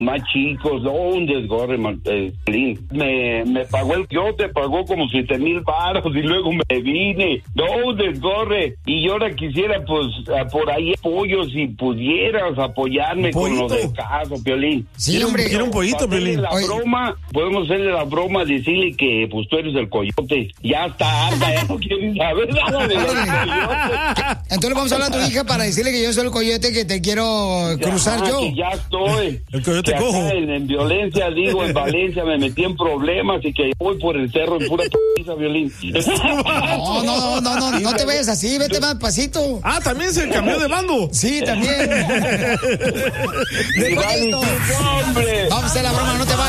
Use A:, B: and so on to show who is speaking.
A: más chicos, no, un desgorre, me pagó el coyote, pagó como 7,000 baros y luego me vine, no, un desgorre, y yo ahora quisiera, pues, por ahí apoyo, si pudieras apoyarme con lo del caso, Piolín.
B: Sí, hombre.
C: Quiero un pollito, Piolín.
A: Podemos hacerle la broma, decirle que, pues, tú eres el coyote, ya está harta, ya no quieren saber nada de los coyotes.
B: Entonces vamos a hablar a tu hija para decirle que yo soy el coyote, que te quiero cruzar yo.
A: Que ya estoy.
C: El coyote cojo.
A: En violencia, digo, en Valencia me metí en problemas y que voy por el cerro en pura p***, Violín.
B: No te vayas así, vete más pasito.
C: Ah, también se cambió de bando.
B: Sí, también. Después de esto, vamos a hacer la broma, no te vayas.